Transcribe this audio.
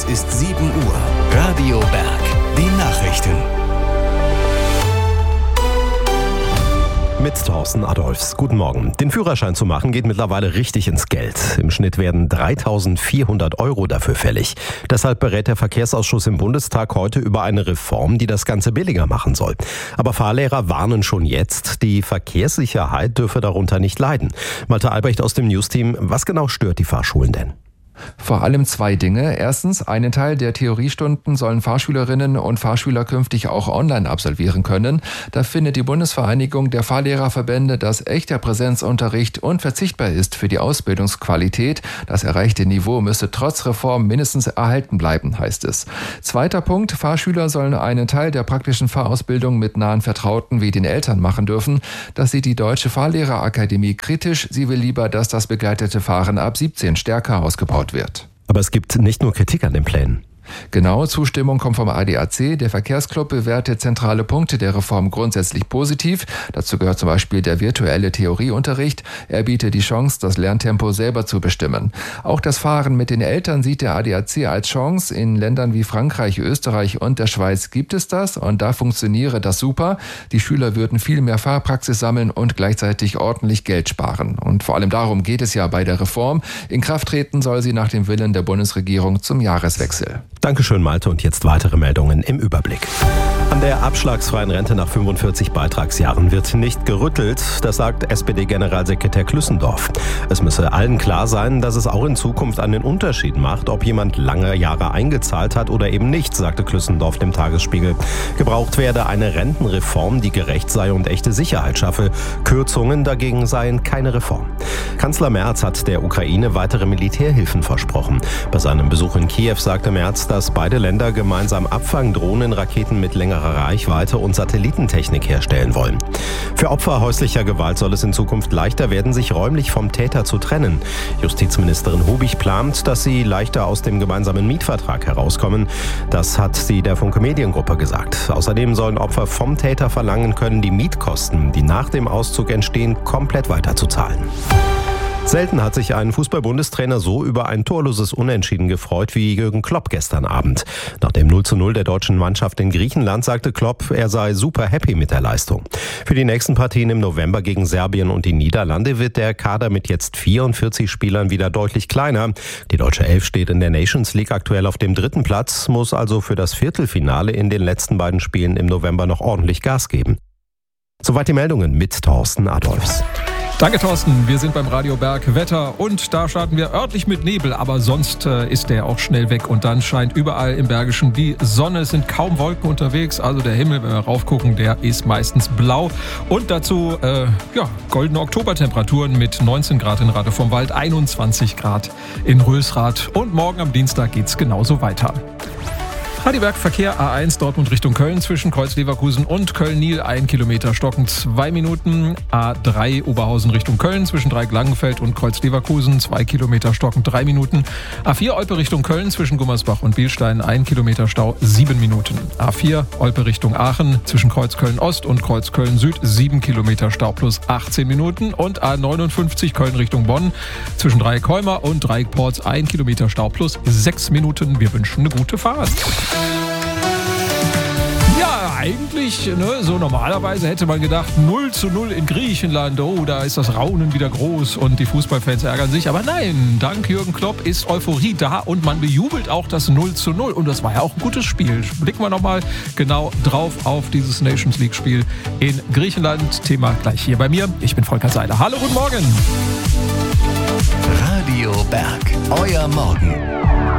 ist 7 Uhr. Radio Berg. Die Nachrichten. Mit Thorsten Adolfs. Guten Morgen. Den Führerschein zu machen geht mittlerweile richtig ins Geld. Im Schnitt werden 3.400 € dafür fällig. Deshalb berät der Verkehrsausschuss im Bundestag heute über eine Reform, die das Ganze billiger machen soll. Aber Fahrlehrer warnen schon jetzt, die Verkehrssicherheit dürfe darunter nicht leiden. Malte Albrecht aus dem Newsteam, was genau stört die Fahrschulen denn? Vor allem 2 Dinge. Erstens, einen Teil der Theoriestunden sollen Fahrschülerinnen und Fahrschüler künftig auch online absolvieren können. Da findet die Bundesvereinigung der Fahrlehrerverbände, dass echter Präsenzunterricht unverzichtbar ist für die Ausbildungsqualität. Das erreichte Niveau müsse trotz Reform mindestens erhalten bleiben, heißt es. Zweiter Punkt, Fahrschüler sollen einen Teil der praktischen Fahrausbildung mit nahen Vertrauten wie den Eltern machen dürfen. Das sieht die Deutsche Fahrlehrerakademie kritisch. Sie will lieber, dass das begleitete Fahren ab 17 stärker ausgebaut wird. Aber es gibt nicht nur Kritik an den Plänen. Genau, Zustimmung kommt vom ADAC. Der Verkehrsclub bewertet zentrale Punkte der Reform grundsätzlich positiv. Dazu gehört zum Beispiel der virtuelle Theorieunterricht. Er bietet die Chance, das Lerntempo selber zu bestimmen. Auch das Fahren mit den Eltern sieht der ADAC als Chance. In Ländern wie Frankreich, Österreich und der Schweiz gibt es das und da funktioniere das super. Die Schüler würden viel mehr Fahrpraxis sammeln und gleichzeitig ordentlich Geld sparen. Und vor allem darum geht es ja bei der Reform. In Kraft treten soll sie nach dem Willen der Bundesregierung zum Jahreswechsel. Dankeschön, Malte. Und jetzt weitere Meldungen im Überblick. An der abschlagsfreien Rente nach 45 Beitragsjahren wird nicht gerüttelt. Das sagt SPD-Generalsekretär Klüssendorf. Es müsse allen klar sein, dass es auch in Zukunft einen Unterschied macht, ob jemand lange Jahre eingezahlt hat oder eben nicht, sagte Klüssendorf dem Tagesspiegel. Gebraucht werde eine Rentenreform, die gerecht sei und echte Sicherheit schaffe. Kürzungen dagegen seien keine Reform. Kanzler Merz hat der Ukraine weitere Militärhilfen versprochen. Bei seinem Besuch in Kiew sagte Merz, dass beide Länder gemeinsam Abfangdrohnen, Raketen mit längerer Reichweite und Satellitentechnik herstellen wollen. Für Opfer häuslicher Gewalt soll es in Zukunft leichter werden, sich räumlich vom Täter zu trennen. Justizministerin Hubig plant, dass sie leichter aus dem gemeinsamen Mietvertrag herauskommen. Das hat sie der Funke Mediengruppe gesagt. Außerdem sollen Opfer vom Täter verlangen können, die Mietkosten, die nach dem Auszug entstehen, komplett weiterzuzahlen. Selten hat sich ein Fußball-Bundestrainer so über ein torloses Unentschieden gefreut wie Jürgen Klopp gestern Abend. Nach dem 0:0 der deutschen Mannschaft in Griechenland sagte Klopp, er sei super happy mit der Leistung. Für die nächsten Partien im November gegen Serbien und die Niederlande wird der Kader mit jetzt 44 Spielern wieder deutlich kleiner. Die deutsche Elf steht in der Nations League aktuell auf dem 3. Platz, muss also für das Viertelfinale in den letzten beiden Spielen im November noch ordentlich Gas geben. Soweit die Meldungen mit Thorsten Adolfs. Danke, Thorsten. Wir sind beim Radio Berg Wetter und da starten wir örtlich mit Nebel, aber sonst ist der auch schnell weg und dann scheint überall im Bergischen die Sonne. Es sind kaum Wolken unterwegs, also der Himmel, wenn wir raufgucken, der ist meistens blau. Und dazu goldene Oktobertemperaturen mit 19 Grad in Rade vom Wald, 21 Grad in Rösrath und morgen am Dienstag geht's genauso weiter. Heidelberg Verkehr A1 Dortmund Richtung Köln zwischen Kreuz Leverkusen und Köln-Niel 1 Kilometer stocken 2 Minuten. A3 Oberhausen Richtung Köln zwischen Dreieck-Langenfeld und Kreuz Leverkusen 2 Kilometer stocken 3 Minuten. A4 Olpe Richtung Köln zwischen Gummersbach und Bielstein 1 Kilometer Stau 7 Minuten. A4 Olpe Richtung Aachen zwischen Kreuz Köln Ost und Kreuz Köln Süd 7 Kilometer Stau plus 18 Minuten. Und A59 Köln Richtung Bonn zwischen Dreieck-Heuma und Dreieck-Porz 1 Kilometer Stau plus 6 Minuten. Wir wünschen eine gute Fahrt. Ja, eigentlich, so normalerweise hätte man gedacht, 0:0 in Griechenland, oh, da ist das Raunen wieder groß und die Fußballfans ärgern sich. Aber nein, dank Jürgen Klopp ist Euphorie da und man bejubelt auch das 0:0 und das war ja auch ein gutes Spiel. Blicken wir nochmal genau drauf auf dieses Nations League Spiel in Griechenland. Thema gleich hier bei mir. Ich bin Volker Seiler. Hallo, guten Morgen. Radio Berg, euer Morgen.